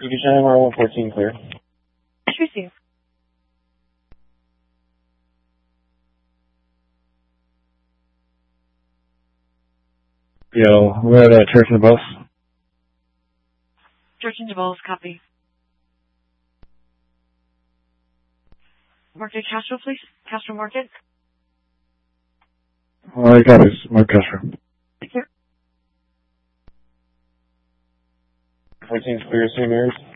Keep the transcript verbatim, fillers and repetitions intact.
Division M R one fourteen clear. Receive. Yo, we're at uh, Church and Bus. Church and DeVos, copy. Market Castro, please. Castro Market. All right, got it. Mark Castro. Here. fourteen clear, Saint Mary's.